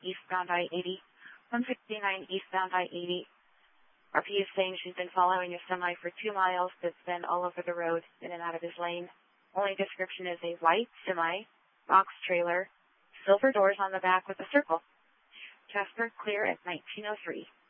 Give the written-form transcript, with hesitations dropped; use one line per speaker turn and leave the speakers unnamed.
eastbound I-80. 169 eastbound I-80. RP is saying she's been following a semi for 2 miles that's been all over the road, in and out of his lane. Only description is a white semi, box trailer, silver doors on the back with a circle. Casper, clear at 1903.